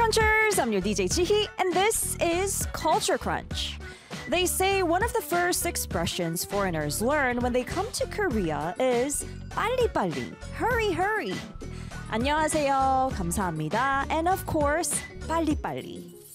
Crunchers! I'm your DJ Jihi, and this is Culture Crunch. They say one of the first expressions foreigners learn when they come to Korea is 빨리빨리, hurry, hurry. 안녕하세요, 감사합니다, and of course, 빨리빨리.